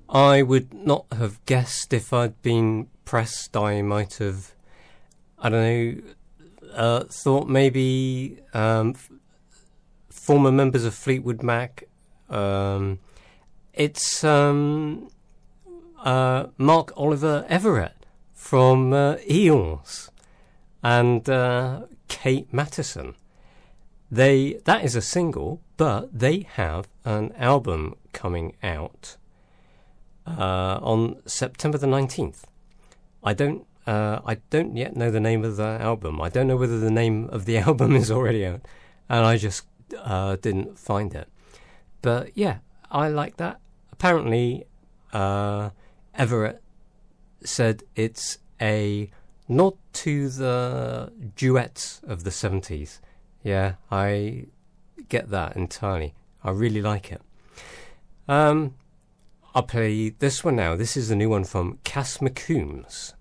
I would not have guessed if I'd been pressed. I might have, I don't know, thought maybe former members of Fleetwood Mac. It's Mark Oliver Everett from Eels and Kate Matheson. That is a single, but they have an album coming out on September the 19th. I don't yet know the name of the album. I don't know whether the name of the album is already out, and I just didn't find it. But yeah, I like that. Apparently, Everett said it's a nod to the duets of the 70s. Yeah, I get that entirely. I really like it. I'll play this one now. This is a new one from Cass McCombs.